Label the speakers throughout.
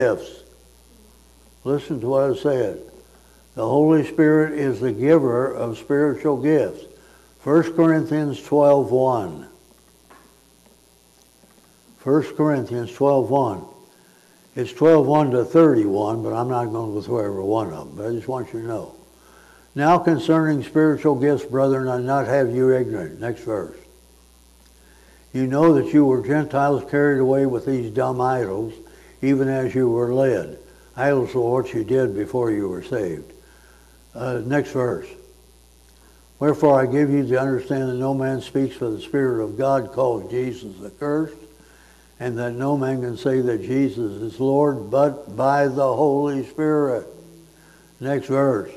Speaker 1: gifts. Listen to what I said. The Holy Spirit is the giver of spiritual gifts. 1 Corinthians 12:1. 1 Corinthians 12:1. It's 12:1 to 31, but I'm not going to go through every one of them. But I just want you to know. Now concerning spiritual gifts, brethren, I not have you ignorant. Next verse. You know that you were Gentiles carried away with these dumb idols, even as you were led. Idols were what you did before you were saved. Next verse. Wherefore I give you to understand that no man speaks for the Spirit of God calls Jesus accursed, and that no man can say that Jesus is Lord but by the Holy Spirit. Next verse.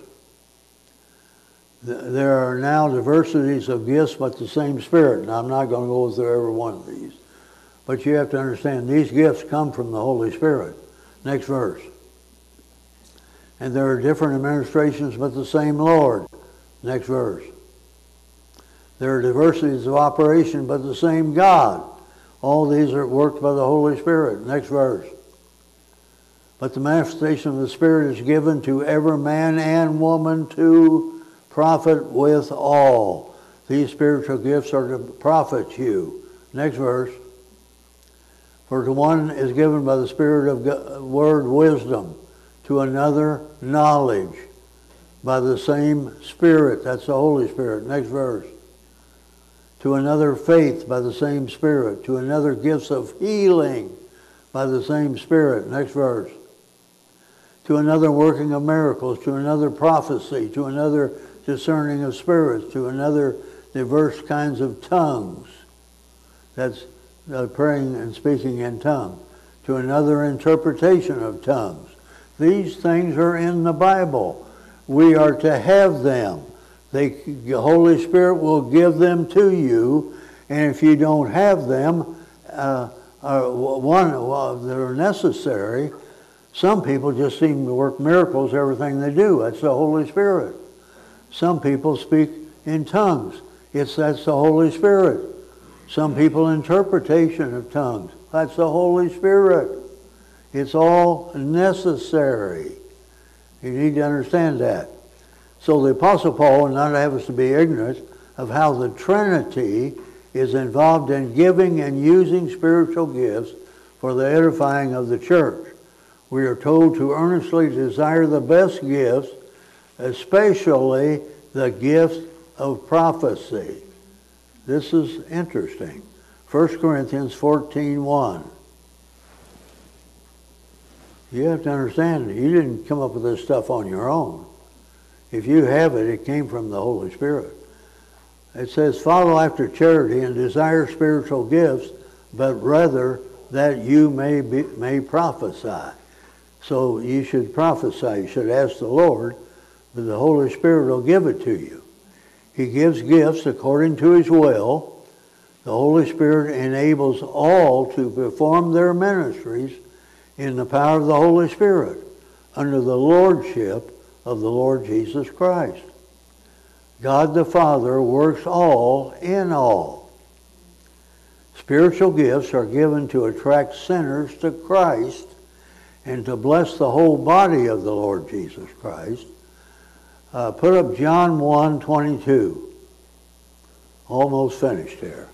Speaker 1: There are now diversities of gifts, but the same Spirit. Now, I'm not going to go through every one of these. But you have to understand, these gifts come from the Holy Spirit. Next verse. And there are different administrations, but the same Lord. Next verse. There are diversities of operation, but the same God. All these are worked by the Holy Spirit. Next verse. But the manifestation of the Spirit is given to every man and woman to profit with all. These spiritual gifts are to profit you. Next verse. For to one is given by the Spirit of God, word wisdom, to another knowledge by the same Spirit. That's the Holy Spirit. Next verse. To another faith by the same Spirit. To another gifts of healing by the same Spirit. Next verse. To another working of miracles. To another prophecy. To another discerning of spirits. To another diverse kinds of tongues. That's praying and speaking in tongues. To another interpretation of tongues. These things are in the Bible. We are to have them. The Holy Spirit will give them to you, and if you don't have them, they're necessary. Some people just seem to work miracles, everything they do. That's the Holy Spirit. Some people speak in tongues. That's the Holy Spirit. Some people interpretation of tongues. That's the Holy Spirit. It's all necessary. You need to understand that. So the Apostle Paul would not have us to be ignorant of how the Trinity is involved in giving and using spiritual gifts for the edifying of the church. We are told to earnestly desire the best gifts, especially the gift of prophecy. This is interesting. 1 Corinthians 14:1. You have to understand, you didn't come up with this stuff on your own. If you have it, it came from the Holy Spirit. It says, follow after charity and desire spiritual gifts, but rather that you may prophesy. So you should prophesy. You should ask the Lord, but the Holy Spirit will give it to you. He gives gifts according to His will. The Holy Spirit enables all to perform their ministries in the power of the Holy Spirit, under the lordship of the Lord Jesus Christ. God the Father works all in all. Spiritual gifts are given to attract sinners to Christ and to bless the whole body of the Lord Jesus Christ. Put up John 1:22. Almost finished there.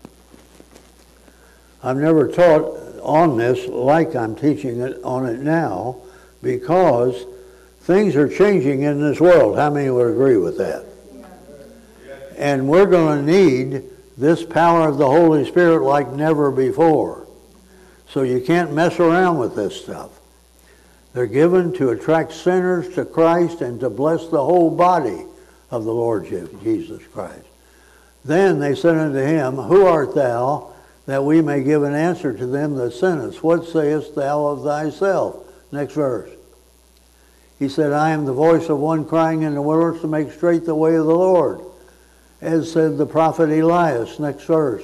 Speaker 1: I've never taught on this like I'm teaching it on it now, because things are changing in this world. How many would agree with that? And we're going to need this power of the Holy Spirit like never before. So you can't mess around with this stuff. They're given to attract sinners to Christ and to bless the whole body of the Lord Jesus Christ. Then they said unto him, Who art thou, that we may give an answer to them that sent us? What sayest thou of thyself? Next verse. He said, I am the voice of one crying in the wilderness to make straight the way of the Lord, as said the prophet Elias. Next verse.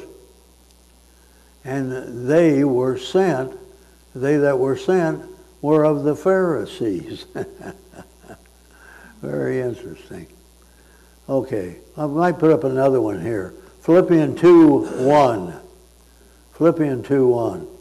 Speaker 1: And they that were sent were of the Pharisees. Very interesting. Okay, I might put up another one here. Philippians 2:1. Philippians 2:1.